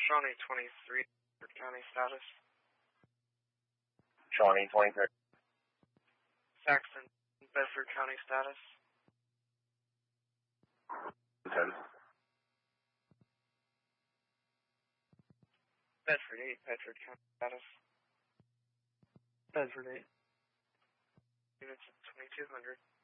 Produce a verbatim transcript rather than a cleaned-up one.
Shawnee twenty-three, Bedford County status. Shawnee twenty-three. Saxon, Bedford County status. ten. Bedford eight, Bedford County status. Bedford eight. Units at twenty-two hundred.